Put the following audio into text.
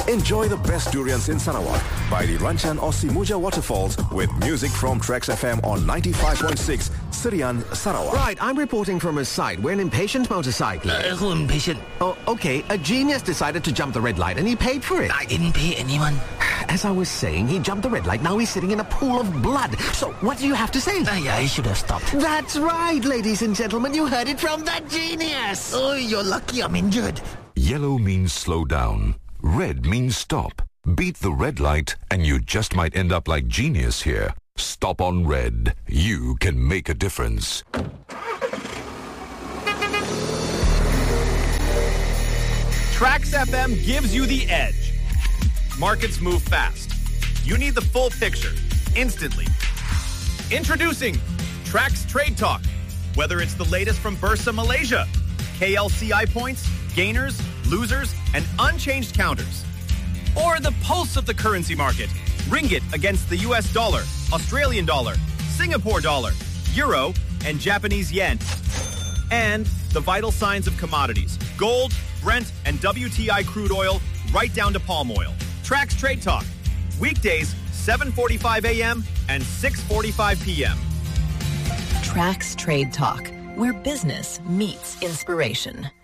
Enjoy the best durians in Sarawak by the Ranchan or Simuja waterfalls with music from Trax FM on 95.6 Sirian, Sarawak. Right, I'm reporting from a site where an impatient motorcyclist... Who impatient? Oh, okay. A genius decided to jump the red light and he paid for it. I didn't pay anyone. As I was saying, he jumped the red light. Now he's sitting in a pool of blood. So what do you have to say? I should have stopped. That's right, ladies and gentlemen. You heard it from the genius. Oh, you're lucky I'm injured. Yellow means slow down. Red means stop. Beat the red light and you just might end up like genius here. Stop on red. You can make a difference. Trax FM gives you the edge. Markets move fast. You need the full picture, instantly. Introducing Trax Trade Talk. Whether it's the latest from Bursa Malaysia, KLCI points, gainers, losers, and unchanged counters. Or the pulse of the currency market. Ringgit against the US dollar, Australian dollar, Singapore dollar, euro, and Japanese yen. And the vital signs of commodities. Gold, Brent, and WTI crude oil, right down to palm oil. Trax Trade Talk. Weekdays, 7:45 a.m. and 6:45 p.m. Trax Trade Talk, where business meets inspiration.